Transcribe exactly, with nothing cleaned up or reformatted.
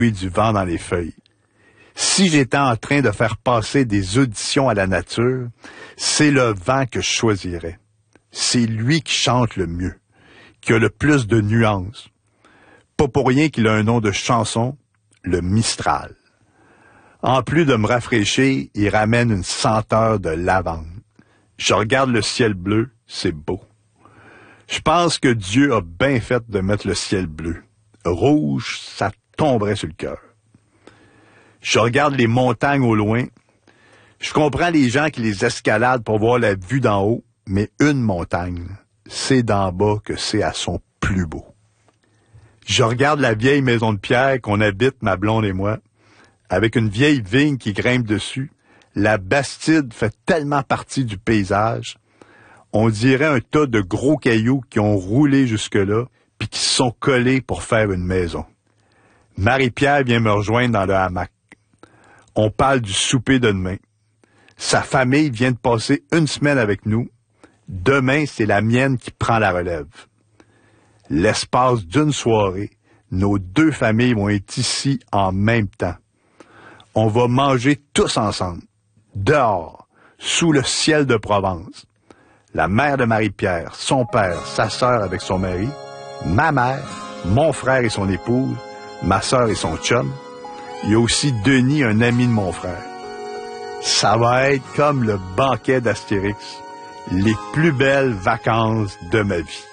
du vent dans les feuilles. Si j'étais en train de faire passer des auditions à la nature, c'est le vent que je choisirais. C'est lui qui chante le mieux, qui a le plus de nuances. Pas pour rien qu'il a un nom de chanson, le Mistral. En plus de me rafraîchir, il ramène une senteur de lavande. Je regarde le ciel bleu, c'est beau. Je pense que Dieu a bien fait de mettre le ciel bleu. Rouge, ça tomberait sur le cœur. Je regarde les montagnes au loin. Je comprends les gens qui les escaladent pour voir la vue d'en haut, mais une montagne, c'est d'en bas que c'est à son plus beau. Je regarde la vieille maison de pierre qu'on habite, ma blonde et moi, avec une vieille vigne qui grimpe dessus. La Bastide fait tellement partie du paysage. On dirait un tas de gros cailloux qui ont roulé jusque-là, puis qui se sont collés pour faire une maison. Marie-Pierre vient me rejoindre dans le hamac. On parle du souper de demain. Sa famille vient de passer une semaine avec nous. Demain, c'est la mienne qui prend la relève. L'espace d'une soirée, nos deux familles vont être ici en même temps. On va manger tous ensemble, dehors, sous le ciel de Provence. La mère de Marie-Pierre, son père, sa sœur avec son mari, ma mère, mon frère et son épouse, ma sœur et son chum. Il y a aussi Denis, un ami de mon frère. Ça va être comme le banquet d'Astérix, les plus belles vacances de ma vie.